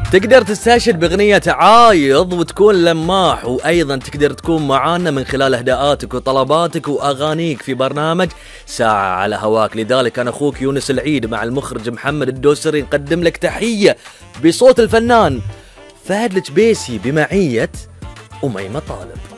تقدر تستشهد بأغنية عايض وتكون لماح، وأيضا تقدر تكون معانا من خلال إهداءاتك وطلباتك وأغانيك في برنامج ساعة على هواك. لذلك أنا أخوك يونس العيد مع المخرج محمد الدوسري نقدم لك تحية بصوت الفنان فهد الجبيسي بمعية أميمة طالب.